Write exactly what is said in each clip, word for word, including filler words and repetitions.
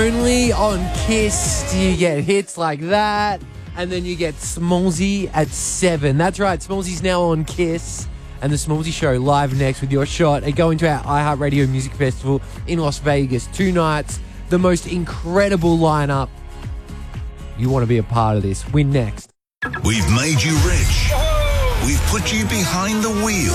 Only on Kiss do you get hits like that. And then you get Smallsy at seven. That's right, Smallsy's now on Kiss. And the Smallsy Show live next with your shot at going to our iHeartRadio Music Festival in Las Vegas. Two nights, the most incredible lineup. You want to be a part of this. Win next. We've made you rich. We've put you behind the wheel.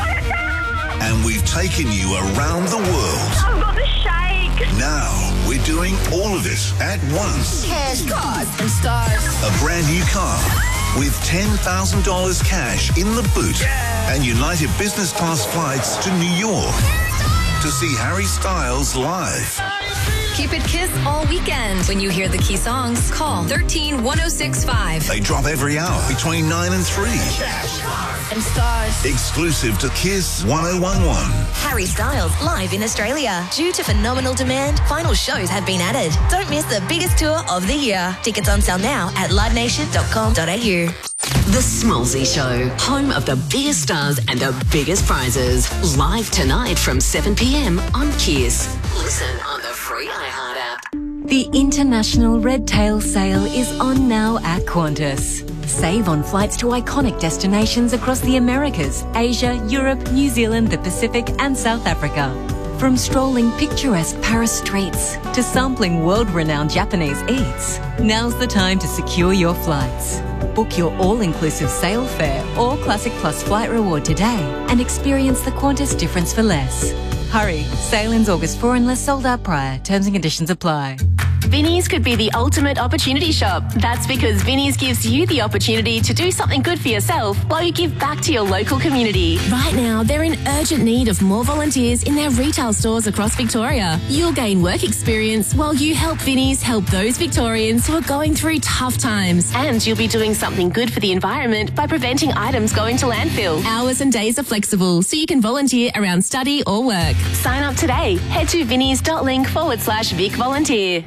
And we've taken you around the world. I've got the shake. Now we're doing all of it at once. Cash, cars, and stars. A brand new car with ten thousand dollars cash in the boot. Yeah. And United Business Class flights to New York to see Harry Styles live. Keep it Kiss all weekend. When you hear the key songs, call thirteen one oh six five. They drop every hour between nine and three. Cash, cars, and stars. Exclusive to Kiss one oh one one. Harry Styles live in Australia. Due to phenomenal demand, final shows have been added. Don't miss the biggest tour of the year. Tickets on sale now at live nation dot com dot a u. The Smallsy Show, home of the biggest stars and the biggest prizes. Live tonight from seven p.m. on Kiss. Listen on the free iHeart app. The International Red Tail Sale is on now at Qantas. Save on flights to iconic destinations across the Americas, Asia, Europe, New Zealand, the Pacific and South Africa. From strolling picturesque Paris streets to sampling world-renowned Japanese eats, now's the time to secure your flights. Book your all-inclusive sale fare or Classic Plus flight reward today and experience the Qantas difference for less. Hurry, sale ends August fourth unless sold out prior. Terms and conditions apply. Vinnie's could be the ultimate opportunity shop. That's because Vinnie's gives you the opportunity to do something good for yourself while you give back to your local community. Right now, they're in urgent need of more volunteers in their retail stores across Victoria. You'll gain work experience while you help Vinnie's help those Victorians who are going through tough times. And you'll be doing something good for the environment by preventing items going to landfill. Hours and days are flexible, so you can volunteer around study or work. Sign up today. Head to vinnies.link forward slash Vic Volunteer.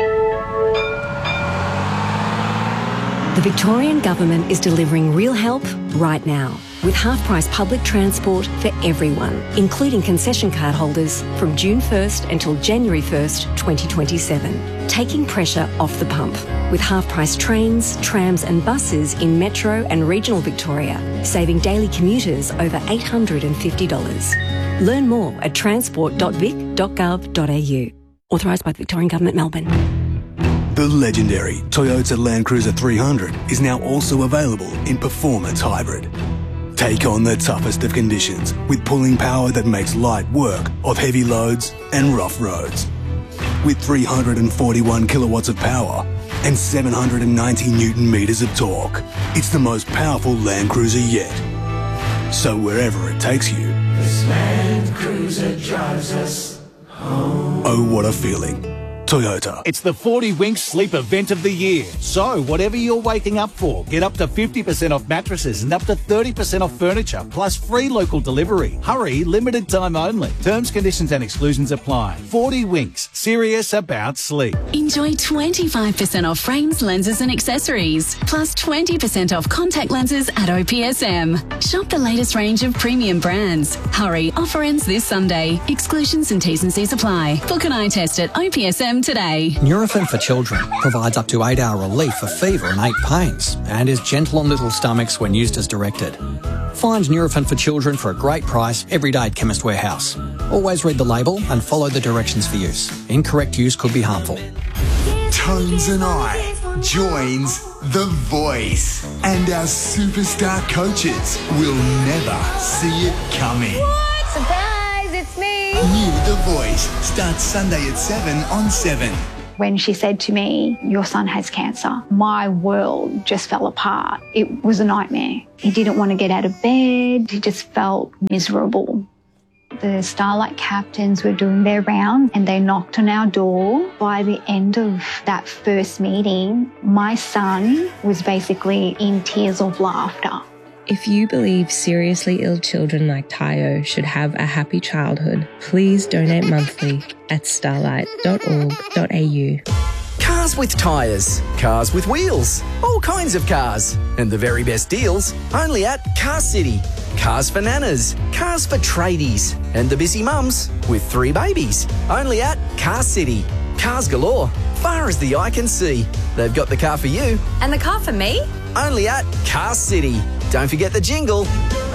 The Victorian Government is delivering real help right now with half-price public transport for everyone, including concession card holders from June first until January first, twenty twenty-seven, taking pressure off the pump with half-price trains, trams and buses in metro and regional Victoria, saving daily commuters over eight hundred fifty dollars. Learn more at transport dot vic dot gov dot a u. Authorised by the Victorian Government, Melbourne. The legendary Toyota Land Cruiser three hundred is now also available in Performance Hybrid. Take on the toughest of conditions with pulling power that makes light work of heavy loads and rough roads. With three hundred forty-one kilowatts of power and seven hundred ninety newton meters of torque, it's the most powerful Land Cruiser yet. So wherever it takes you, this Land Cruiser drives us home. Oh, what a feeling. Toyota. It's the forty Winks Sleep Event of the Year. So, whatever you're waking up for, get up to fifty percent off mattresses and up to thirty percent off furniture, plus free local delivery. Hurry, limited time only. Terms, conditions and exclusions apply. forty Winks, serious about sleep. Enjoy twenty-five percent off frames, lenses and accessories, plus twenty percent off contact lenses at O P S M. Shop the latest range of premium brands. Hurry, offer ends this Sunday. Exclusions and T's and C's apply. Book an eye test at O P S M today. Nurofen for Children provides up to eight hour relief for fever and ache pains and is gentle on little stomachs when used as directed. Find Nurofen for Children for a great price every day at Chemist Warehouse. Always read the label and follow the directions for use. Incorrect use could be harmful. Tones and I joins The Voice, and our superstar coaches will never see it coming. What? Surprise, it's me. New The Voice starts Sunday at seven on seven. When she said to me, your son has cancer, my world just fell apart. It was a nightmare. He didn't want to get out of bed. He just felt miserable. The Starlight captains were doing their round and they knocked on our door. By the end of that first meeting, my son was basically in tears of laughter. If you believe seriously ill children like Tayo should have a happy childhood, please donate monthly at starlight dot org dot a u. Cars with tyres, cars with wheels, all kinds of cars. And the very best deals only at Car City. Cars for nanas, cars for tradies, and the busy mums with three babies. Only at Car City. Cars galore, far as the eye can see. They've got the car for you. And the car for me? Only at Car City. Don't forget the jingle.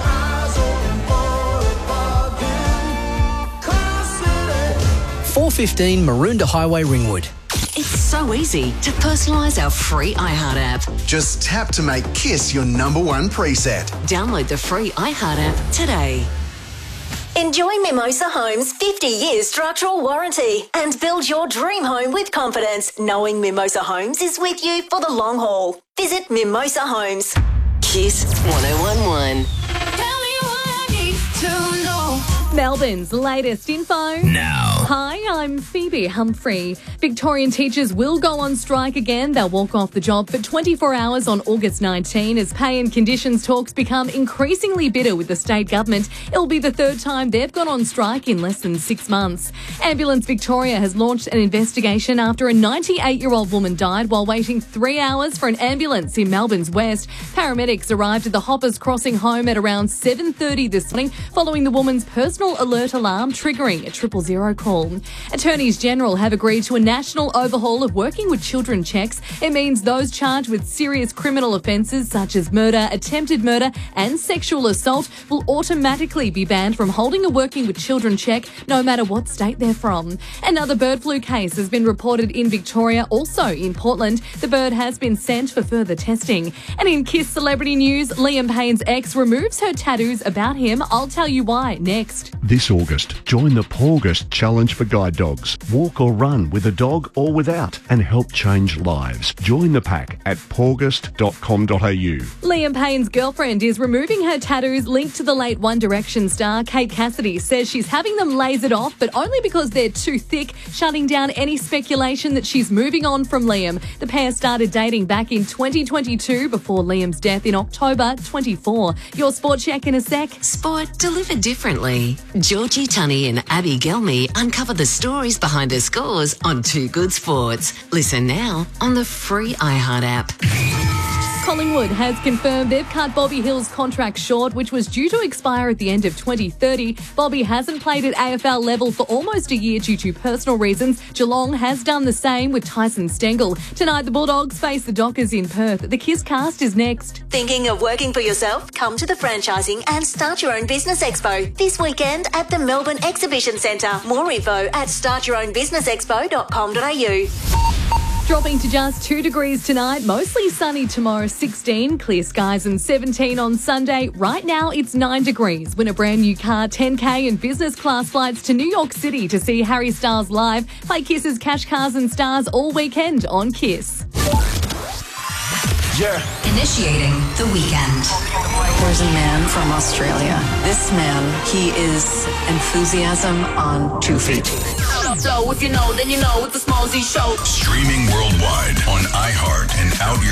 four fifteen Maroondah Highway, Ringwood. It's so easy to personalise our free iHeart app. Just tap to make Kiss your number one preset. Download the free iHeart app today. Enjoy Mimosa Homes' fifty year structural warranty and build your dream home with confidence, knowing Mimosa Homes is with you for the long haul. Visit Mimosa Homes. Kiss one oh one one. Melbourne's latest info. Now. Hi, I'm Phoebe Humphrey. Victorian teachers will go on strike again. They'll walk off the job for twenty-four hours on August nineteenth as pay and conditions talks become increasingly bitter with the state government. It'll be the third time they've gone on strike in less than six months. Ambulance Victoria has launched an investigation after a ninety-eight-year-old woman died while waiting three hours for an ambulance in Melbourne's west. Paramedics arrived at the Hoppers Crossing home at around seven thirty this morning following the woman's personal alert alarm triggering a triple zero call. Attorneys General have agreed to a national overhaul of working with children checks. It means those charged with serious criminal offences such as murder, attempted murder and sexual assault will automatically be banned from holding a working with children check no matter what state they're from. Another bird flu case has been reported in Victoria, also in Portland. The bird has been sent for further testing. And in Kiss celebrity news, Liam Payne's ex removes her tattoos about him. I'll tell you why next. This August, join the Paugust Challenge for Guide Dogs. Walk or run with a dog or without and help change lives. Join the pack at paugust dot com dot a u. Liam Payne's girlfriend is removing her tattoos linked to the late One Direction star. Kate Cassidy says she's having them lasered off, but only because they're too thick, shutting down any speculation that she's moving on from Liam. The pair started dating back in twenty twenty-two before Liam's death in October twenty-four. Your sport check in a sec. Sport delivered differently. Georgie Tunney and Abby Gelmy uncover the stories behind the scores on Two Good Sports. Listen now on the free iHeart app. Collingwood has confirmed they've cut Bobby Hill's contract short, which was due to expire at the end of twenty thirty. Bobby hasn't played at A F L level for almost a year due to personal reasons. Geelong has done the same with Tyson Stengel. Tonight, the Bulldogs face the Dockers in Perth. The Kiss Cast is next. Thinking of working for yourself? Come to the Franchising and Start Your Own Business Expo this weekend at the Melbourne Exhibition Centre. More info at start your own business expo dot com dot a u. Dropping to just two degrees tonight, mostly sunny tomorrow, sixteen, clear skies and seventeen on Sunday. Right now, it's nine degrees. Win a brand new car, ten K and business class flights to New York City to see Harry Styles live. Play Kiss's Cash Cars and Stars all weekend on Kiss. Yeah. Initiating the weekend. There's a man from Australia. This man, he is enthusiasm on two feet. So if you know, then you know it's the Smallzy Show. Streaming worldwide on iHeart and out your